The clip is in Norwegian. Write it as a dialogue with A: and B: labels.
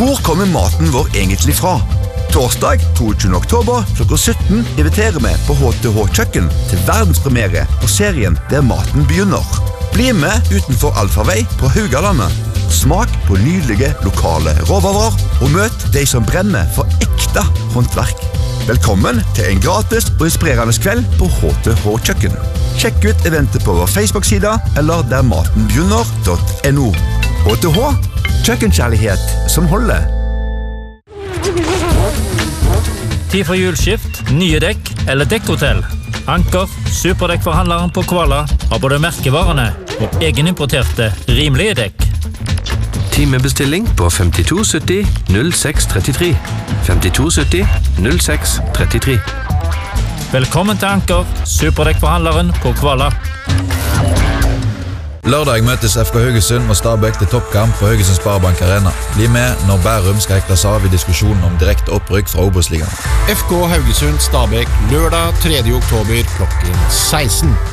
A: Hvor kommer maten vår egentlig fra? Torsdag 22. oktober klokka 17 inviterer vi på HTH Kjøkken til verdenspremiere på serien Der maten begynner. Bli med utenfor Alfarvei på Haugalandet. Smak på nydelige lokale råvarer og møt de som brenner for ekte håndverk. Velkommen til en gratis og inspirerende kveld på HTH Kjøkken. Sjekk ut eventet på vår Facebook-side eller dermatenbegynner.no. HTH, kjøkkenkjærlighet som holder.
B: Tid for hjulskift, nye dekk eller dekkhotell. Anker, superdekkforhandleren på Koala, har både merkevarene og egenimporterte rimelige dekk.
C: Timebestilling på 5270 0633. 5270 0633.
B: Velkommen til Anker, superdekkforhandleren på Koala.
D: Lørdag møtes FK Haugesund og Stabæk til toppkamp på Haugesund Sparebank Arena. Bli med når Bærum skal hektes av i diskusjonen om direkte opprykk fra Obos-ligaen.
E: FK Haugesund Stabæk lørdag 3. oktober klokken 16.